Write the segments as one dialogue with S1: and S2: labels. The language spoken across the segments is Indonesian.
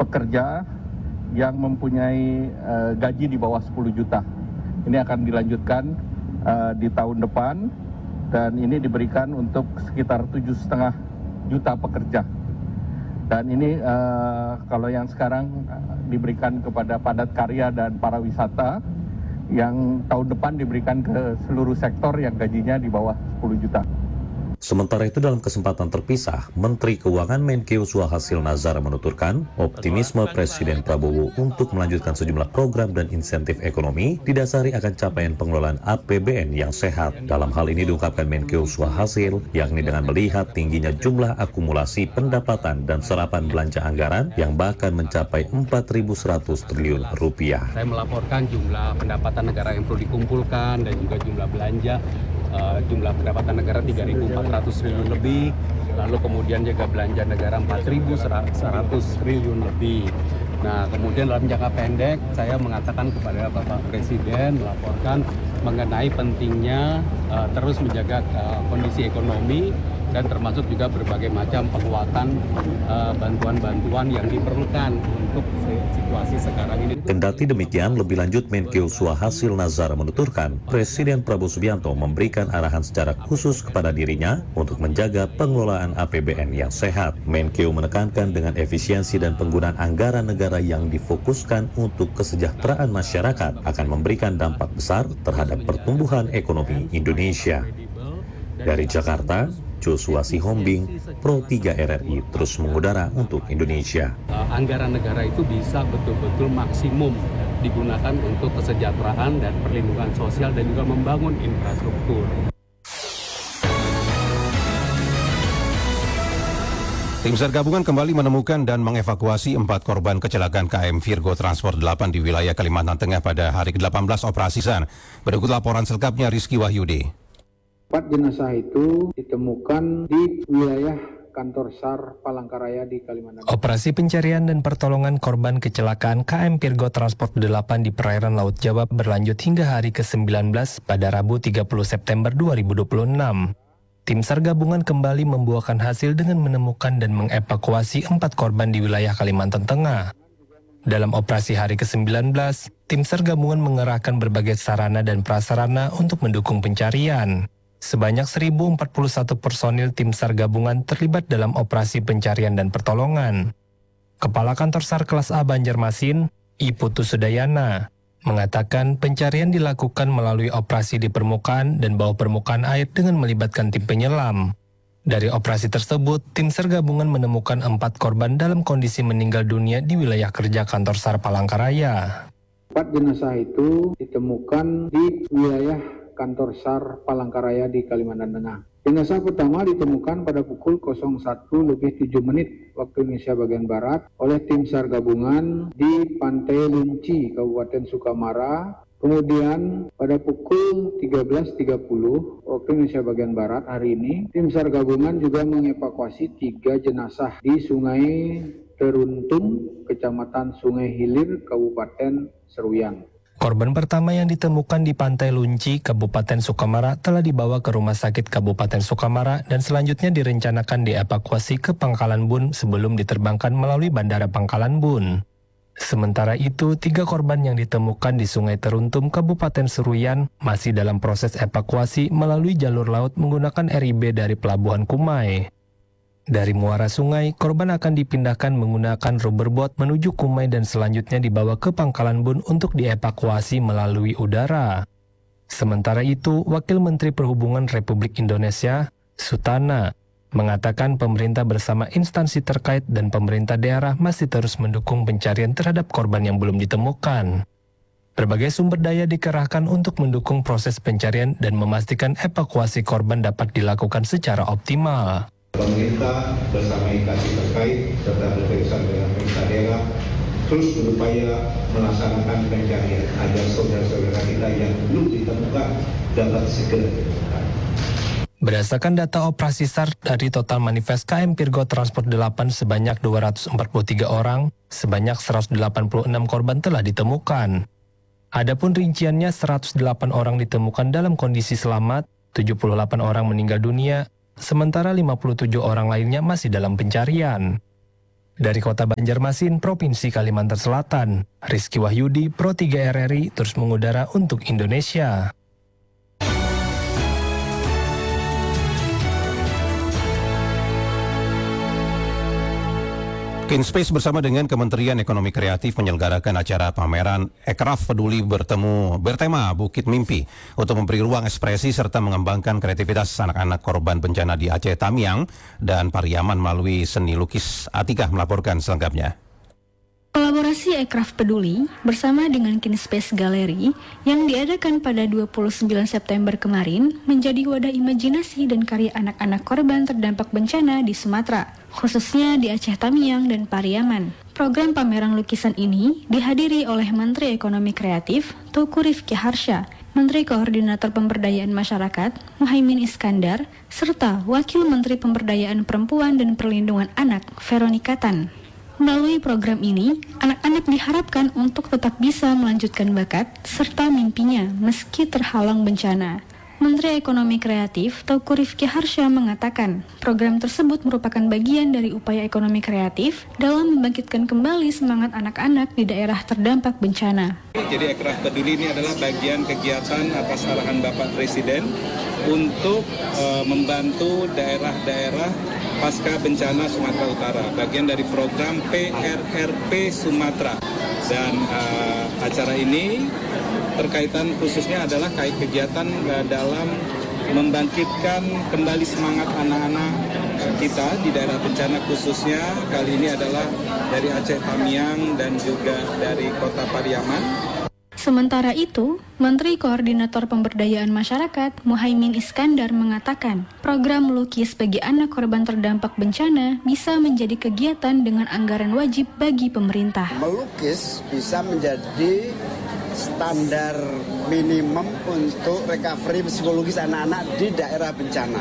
S1: pekerja yang mempunyai gaji di bawah 10 juta. Ini akan dilanjutkan di tahun depan dan ini diberikan untuk sekitar 7,5 juta pekerja. Dan ini kalau yang sekarang diberikan kepada padat karya dan para wisata, yang tahun depan diberikan ke seluruh sektor yang gajinya di bawah 10 juta.
S2: Sementara itu dalam kesempatan terpisah, Menteri Keuangan Menkeu Suhasil Nazara menuturkan optimisme Presiden Prabowo untuk melanjutkan sejumlah program dan insentif ekonomi didasari akan capaian pengelolaan APBN yang sehat. Dalam hal ini diungkapkan Menkeu Suhasil, yakni dengan melihat tingginya jumlah akumulasi pendapatan dan serapan belanja anggaran yang bahkan mencapai 4.100 triliun rupiah.
S3: Saya melaporkan jumlah pendapatan negara yang perlu dikumpulkan dan juga jumlah belanja. Jumlah pendapatan negara 3.400 triliun lebih, lalu kemudian juga belanja negara 4.100 triliun lebih. Nah, kemudian dalam jangka pendek saya mengatakan kepada Bapak Presiden melaporkan mengenai pentingnya terus menjaga kondisi ekonomi dan termasuk juga berbagai macam penguatan bantuan-bantuan yang diperlukan untuk situasi sekarang ini.
S2: Kendati demikian, lebih lanjut Menkeu Suhasil Nazara menuturkan Presiden Prabowo Subianto memberikan arahan secara khusus kepada dirinya untuk menjaga pengelolaan APBN yang sehat. Menkeu menekankan dengan efisiensi dan penggunaan anggaran negara yang difokuskan untuk kesejahteraan masyarakat akan memberikan dampak besar terhadap pertumbuhan ekonomi Indonesia. Dari Jakarta, Joshua Sihombing, Pro 3 RRI terus mengudara untuk Indonesia.
S3: Anggaran negara itu bisa betul-betul maksimum digunakan untuk kesejahteraan dan perlindungan sosial dan juga membangun infrastruktur.
S4: Tim SAR gabungan kembali menemukan dan mengevakuasi 4 korban kecelakaan KM Virgo Transport 8 di wilayah Kalimantan Tengah pada hari ke-18 operasi SAR. Berikut laporan selengkapnya Rizky Wahyudi.
S5: 4 jenazah itu ditemukan di wilayah kantor SAR Palangkaraya di Kalimantan.
S6: Operasi pencarian dan pertolongan korban kecelakaan KM Virgo Transport 8 di perairan Laut Jawa berlanjut hingga hari ke-19 pada Rabu 30 September 2026. Tim SAR gabungan kembali membuahkan hasil dengan menemukan dan mengevakuasi 4 korban di wilayah Kalimantan Tengah. Dalam operasi hari ke-19, tim SAR gabungan mengerahkan berbagai sarana dan prasarana untuk mendukung pencarian. Sebanyak 1.041 personil tim SAR gabungan terlibat dalam operasi pencarian dan pertolongan. Kepala Kantor SAR Kelas A Banjarmasin, I Putu Sudayana, mengatakan pencarian dilakukan melalui operasi di permukaan dan bawah permukaan air dengan melibatkan tim penyelam. Dari operasi tersebut, tim SAR gabungan menemukan 4 korban dalam kondisi meninggal dunia di wilayah kerja Kantor SAR Palangkaraya.
S5: 4 jenazah itu ditemukan di wilayah Kantor SAR Palangkaraya di Kalimantan Tengah. Jenazah pertama ditemukan pada pukul 01.07 waktu Indonesia bagian Barat oleh tim SAR gabungan di Pantai Lunci, Kabupaten Sukamara. Kemudian pada pukul 13.30 waktu Indonesia bagian Barat hari ini, tim SAR gabungan juga mengevakuasi 3 jenazah di Sungai Teruntum, Kecamatan Sungai Hilir, Kabupaten Seruyan.
S6: Korban pertama yang ditemukan di Pantai Lunci, Kabupaten Sukamara telah dibawa ke Rumah Sakit Kabupaten Sukamara dan selanjutnya direncanakan dievakuasi ke Pangkalan Bun sebelum diterbangkan melalui Bandara Pangkalan Bun. Sementara itu, 3 korban yang ditemukan di Sungai Teruntum, Kabupaten Seruyan masih dalam proses evakuasi melalui jalur laut menggunakan RIB dari Pelabuhan Kumai. Dari muara sungai, korban akan dipindahkan menggunakan rubberboat menuju Kumai dan selanjutnya dibawa ke Pangkalan Bun untuk dievakuasi melalui udara. Sementara itu, Wakil Menteri Perhubungan Republik Indonesia, Sutana, mengatakan pemerintah bersama instansi terkait dan pemerintah daerah masih terus mendukung pencarian terhadap korban yang belum ditemukan. Berbagai sumber daya dikerahkan untuk mendukung proses pencarian dan memastikan evakuasi korban dapat dilakukan secara optimal.
S7: Pemerintah bersama instansi terkait serta bekerjasama dengan pemerintah daerah terus berupaya melaksanakan pencarian agar saudara-saudara kita yang belum ditemukan dapat segera ditemukan.
S6: Berdasarkan data operasi SAR dari total manifest KM Virgo Transport 8 sebanyak 243 orang, sebanyak 186 korban telah ditemukan. Adapun rinciannya 108 orang ditemukan dalam kondisi selamat, 78 orang meninggal dunia, sementara 57 orang lainnya masih dalam pencarian. Dari Kota Banjarmasin, Provinsi Kalimantan Selatan, Rizky Wahyudi, Pro 3 RRI terus mengudara untuk Indonesia.
S4: Kinspace bersama dengan Kementerian Ekonomi Kreatif menyelenggarakan acara pameran Ekraf Peduli bertema Bukit Mimpi untuk memberi ruang ekspresi serta mengembangkan kreativitas anak-anak korban bencana di Aceh Tamiang dan Pariaman melalui seni lukis. Atikah melaporkan selengkapnya.
S8: Kolaborasi Ekraf Peduli bersama dengan Kinspace Gallery yang diadakan pada 29 September kemarin menjadi wadah imajinasi dan karya anak-anak korban terdampak bencana di Sumatera, khususnya di Aceh Tamiang dan Pariaman. Program pameran lukisan ini dihadiri oleh Menteri Ekonomi Kreatif Teuku Rifki Harsha, Menteri Koordinator Pemberdayaan Masyarakat Muhaimin Iskandar, serta Wakil Menteri Pemberdayaan Perempuan dan Perlindungan Anak Veronika Tan. Melalui program ini, anak-anak diharapkan untuk tetap bisa melanjutkan bakat serta mimpinya meski terhalang bencana. Menteri Ekonomi Kreatif Teuku Rifki Harsha mengatakan, program tersebut merupakan bagian dari upaya ekonomi kreatif dalam membangkitkan kembali semangat anak-anak di daerah terdampak bencana.
S9: Jadi Ekraf Peduli ini adalah bagian kegiatan atas arahan Bapak Presiden untuk membantu daerah-daerah pasca bencana Sumatera Utara, bagian dari program PRRP Sumatera. Dan acara ini terkaitan khususnya adalah kegiatan dalam membangkitkan kembali semangat anak-anak kita di daerah bencana, khususnya kali ini adalah dari Aceh Tamiang dan juga dari Kota Pariaman.
S8: Sementara itu, Menteri Koordinator Pemberdayaan Masyarakat Muhaimin Iskandar mengatakan, program melukis bagi anak korban terdampak bencana bisa menjadi kegiatan dengan anggaran wajib bagi pemerintah.
S10: Melukis bisa menjadi standar minimum untuk recovery psikologis anak-anak di daerah bencana.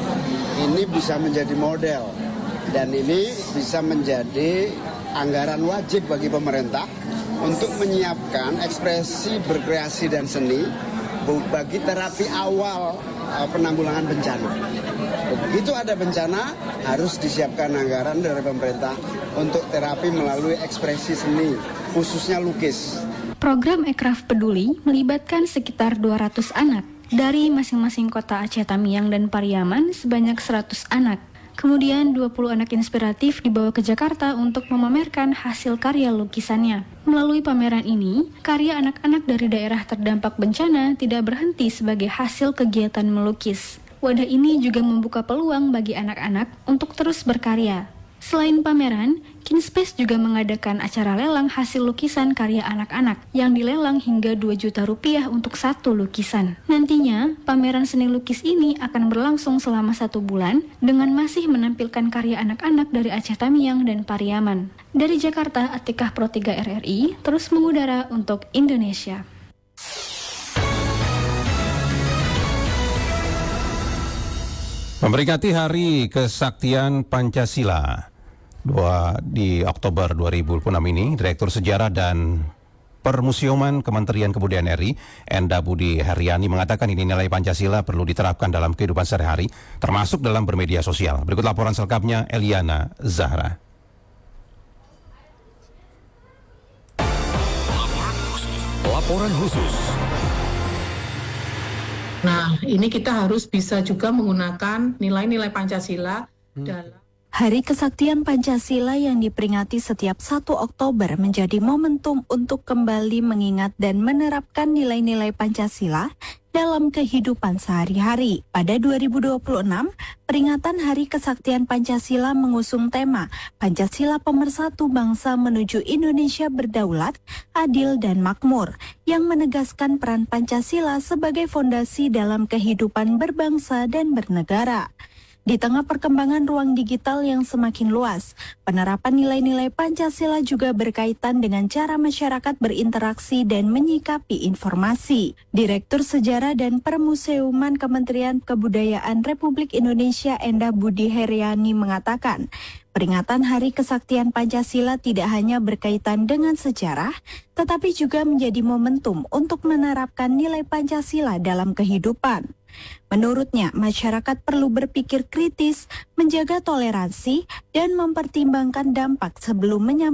S10: Ini bisa menjadi model dan ini bisa menjadi anggaran wajib bagi pemerintah untuk menyiapkan ekspresi berkreasi dan seni bagi terapi awal penanggulangan bencana. Begitu ada bencana, harus disiapkan anggaran dari pemerintah untuk terapi melalui ekspresi seni, khususnya lukis.
S8: Program Ekraf Peduli melibatkan sekitar 200 anak dari masing-masing kota Aceh Tamiang dan Pariaman sebanyak 100 anak. Kemudian 20 anak inspiratif dibawa ke Jakarta untuk memamerkan hasil karya lukisannya. Melalui pameran ini, karya anak-anak dari daerah terdampak bencana tidak berhenti sebagai hasil kegiatan melukis. Wadah ini juga membuka peluang bagi anak-anak untuk terus berkarya. Selain pameran, Kinspace juga mengadakan acara lelang hasil lukisan karya anak-anak yang dilelang hingga 2 juta rupiah untuk satu lukisan. Nantinya, pameran seni lukis ini akan berlangsung selama 1 bulan dengan masih menampilkan karya anak-anak dari Aceh Tamiang dan Pariaman. Dari Jakarta, Atikah Pro 3 RRI terus mengudara untuk Indonesia.
S4: Memperingati Hari Kesaktian Pancasila di Oktober 2006 ini, Direktur Sejarah dan Permusiuman Kementerian Kebudayaan RI, Enda Budi Heriani, mengatakan ini nilai Pancasila perlu diterapkan dalam kehidupan sehari-hari, termasuk dalam bermedia sosial. Berikut laporan selengkapnya Eliana Zahra.
S11: Laporan khusus.
S12: Nah, ini kita harus bisa juga menggunakan nilai-nilai Pancasila dalam
S13: Hari Kesaktian Pancasila yang diperingati setiap 1 Oktober menjadi momentum untuk kembali mengingat dan menerapkan nilai-nilai Pancasila dalam kehidupan sehari-hari. Pada 2026, peringatan Hari Kesaktian Pancasila mengusung tema Pancasila Pemersatu Bangsa Menuju Indonesia Berdaulat, Adil dan Makmur, yang menegaskan peran Pancasila sebagai fondasi dalam kehidupan berbangsa dan bernegara. Di tengah perkembangan ruang digital yang semakin luas, penerapan nilai-nilai Pancasila juga berkaitan dengan cara masyarakat berinteraksi dan menyikapi informasi. Direktur Sejarah dan Permusiuman Kementerian Kebudayaan Republik Indonesia Enda Budi Heriani mengatakan, peringatan Hari Kesaktian Pancasila tidak hanya berkaitan dengan sejarah, tetapi juga menjadi momentum untuk menerapkan nilai Pancasila dalam kehidupan. Menurutnya, masyarakat perlu berpikir kritis, menjaga toleransi, dan mempertimbangkan dampak sebelum menyampaikan